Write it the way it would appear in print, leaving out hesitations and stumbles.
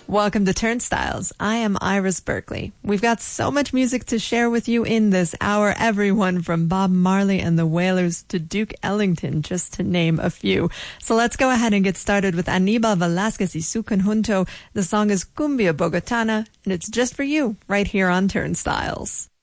Welcome to Turnstiles. I am Iris Berkeley. We've got so much music to share with you in this hour, everyone from Bob Marley and the Wailers to Duke Ellington, just to name a few. So let's go ahead and get started with Anibal Velasquez y su conjunto. The song is Cumbia Bogotana, and it's just for you right here on Turnstiles.